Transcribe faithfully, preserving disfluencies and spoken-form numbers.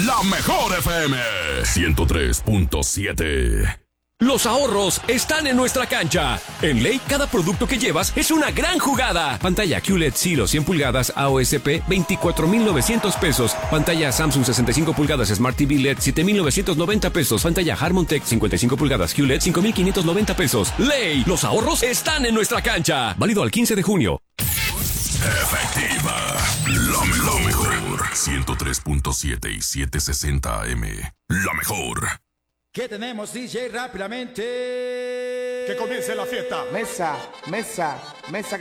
La mejor F M ciento tres punto siete. Los ahorros están en nuestra cancha. En Ley, cada producto que llevas es una gran jugada. Pantalla Q L E D Silo cien pulgadas A O S P veinticuatro mil novecientos pesos. Pantalla Samsung sesenta y cinco pulgadas Smart T V L E D siete mil novecientos noventa pesos. Pantalla Harmon Tech cincuenta y cinco pulgadas Q L E D cinco mil quinientos noventa pesos. Ley, los ahorros están en nuestra cancha. Válido al quince de junio. Efectiva. La mejor. mejor. ciento tres punto siete y setecientos sesenta A M. La mejor. ¿Qué tenemos, D J? Rápidamente. Que comience la fiesta. Mesa, mesa, mesa.